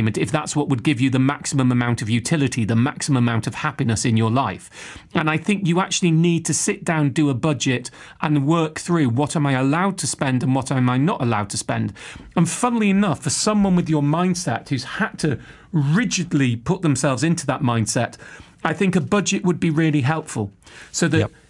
moment if that's what would give you the maximum amount of utility, the maximum amount of happiness in your life. And I think you actually need to sit down, do a budget and work through what am I allowed to spend and what am I not allowed to spend. And funnily enough, for someone with your mindset who's had to rigidly put themselves into that mindset, I think a budget would be really helpful so that